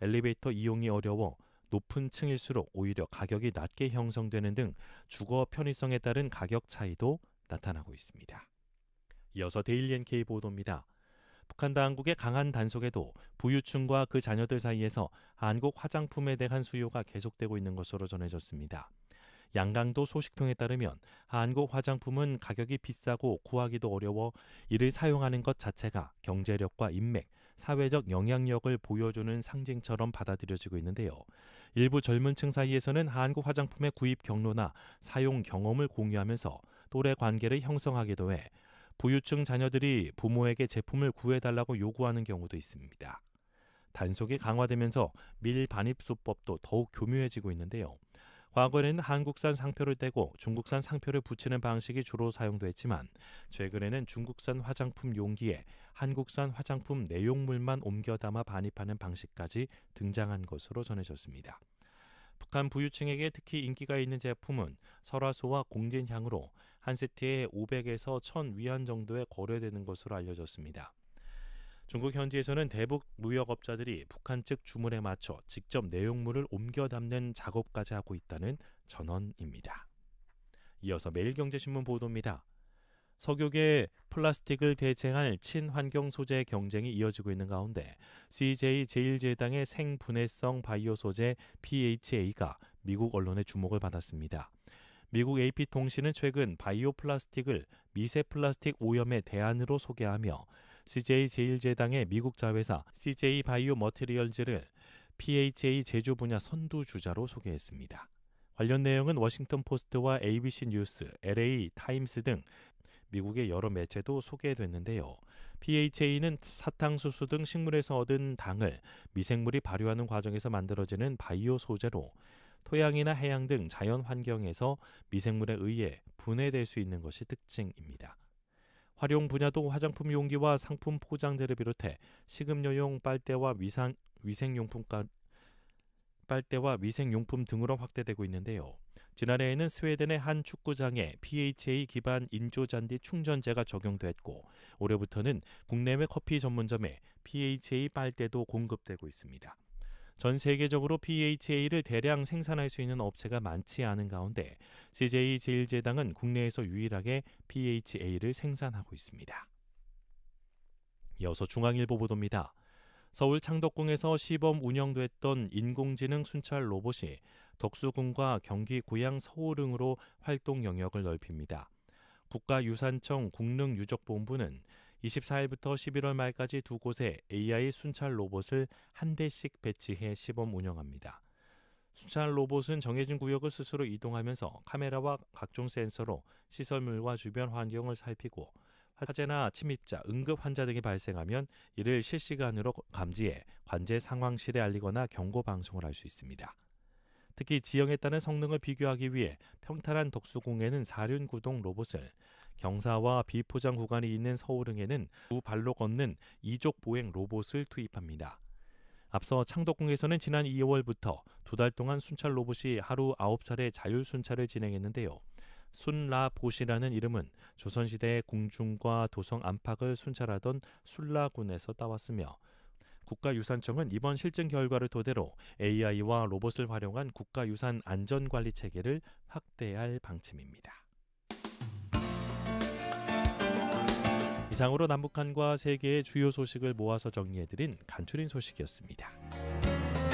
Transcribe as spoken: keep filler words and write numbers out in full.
엘리베이터 이용이 어려워 높은 층일수록 오히려 가격이 낮게 형성되는 등 주거 편의성에 따른 가격 차이도 나타나고 있습니다. 이어서 데일리 엔케이 보도입니다. 북한 당국의 강한 단속에도 부유층과 그 자녀들 사이에서 한국 화장품에 대한 수요가 계속되고 있는 것으로 전해졌습니다. 양강도 소식통에 따르면 한국 화장품은 가격이 비싸고 구하기도 어려워 이를 사용하는 것 자체가 경제력과 인맥, 사회적 영향력을 보여주는 상징처럼 받아들여지고 있는데요. 일부 젊은 층 사이에서는 한국 화장품의 구입 경로나 사용 경험을 공유하면서 또래 관계를 형성하기도 해 부유층 자녀들이 부모에게 제품을 구해달라고 요구하는 경우도 있습니다. 단속이 강화되면서 밀반입수법도 더욱 교묘해지고 있는데요. 과거에는 한국산 상표를 떼고 중국산 상표를 붙이는 방식이 주로 사용됐지만 최근에는 중국산 화장품 용기에 한국산 화장품 내용물만 옮겨 담아 반입하는 방식까지 등장한 것으로 전해졌습니다. 북한 부유층에게 특히 인기가 있는 제품은 설화소와 공진향으로 한 세트에 오백에서 천 위안 정도에 거래되는 것으로 알려졌습니다. 중국 현지에서는 대북 무역업자들이 북한 측 주문에 맞춰 직접 내용물을 옮겨 담는 작업까지 하고 있다는 전언입니다. 이어서 매일경제신문 보도입니다. 석유계 플라스틱을 대체할 친환경 소재 경쟁이 이어지고 있는 가운데 씨제이 제일제당의 생분해성 바이오 소재 피에이치에이가 미국 언론의 주목을 받았습니다. 미국 에이피통신은 최근 바이오 플라스틱을 미세 플라스틱 오염의 대안으로 소개하며 씨제이 제일제당의 미국 자회사 씨제이 바이오 머티리얼즈를 피에이치에이 제조 분야 선두주자로 소개했습니다. 관련 내용은 워싱턴 포스트와 에이비씨 뉴스, 엘에이 타임스 등 미국의 여러 매체도 소개됐는데요. 피에이치에이는 사탕수수 등 식물에서 얻은 당을 미생물이 발효하는 과정에서 만들어지는 바이오 소재로 토양이나 해양 등 자연 환경에서 미생물에 의해 분해될 수 있는 것이 특징입니다. 활용 분야도 화장품 용기와 상품 포장재를 비롯해 식음료용 빨대와 위상, 위생용품까지 빨대와 위생용품 등으로 확대되고 있는데요. 지난해에는 스웨덴의 한 축구장에 피에이치에이 기반 인조잔디 충전재가 적용됐고 올해부터는 국내외 커피 전문점에 피에이치에이 빨대도 공급되고 있습니다. 전 세계적으로 피에이치에이를 대량 생산할 수 있는 업체가 많지 않은 가운데 씨제이 제일제당은 국내에서 유일하게 피에이치에이를 생산하고 있습니다. 이어서 중앙일보 보도입니다. 서울 창덕궁에서 시범 운영됐던 인공지능 순찰 로봇이 덕수궁과 경기 고향 서울흥으로 활동 영역을 넓힙니다. 국가유산청 국능유적본부는 이십사일부터 십일월 말까지 두 곳에 에이아이 순찰 로봇을 한 대씩 배치해 시범 운영합니다. 순찰 로봇은 정해진 구역을 스스로 이동하면서 카메라와 각종 센서로 시설물과 주변 환경을 살피고 화재나 침입자, 응급 환자 등이 발생하면 이를 실시간으로 감지해 관제 상황실에 알리거나 경고 방송을 할 수 있습니다. 특히 지형에 따른 성능을 비교하기 위해 평탄한 덕수궁에는 사륜구동 로봇을, 경사와 비포장 구간이 있는 서울흥에는 두 발로 걷는 이족 보행 로봇을 투입합니다. 앞서 창덕궁에서는 지난 이월부터 두 달 동안 순찰 로봇이 하루 아홉 차례 자율 순찰을 진행했는데요. 순라봇이라는 이름은 조선시대의 궁중과 도성 안팎을 순찰하던 순라군에서 따왔으며 국가유산청은 이번 실증 결과를 토대로 에이아이와 로봇을 활용한 국가유산 안전관리 체계를 확대할 방침입니다. 이상으로 남북한과 세계의 주요 소식을 모아서 정리해드린 간추린 소식이었습니다.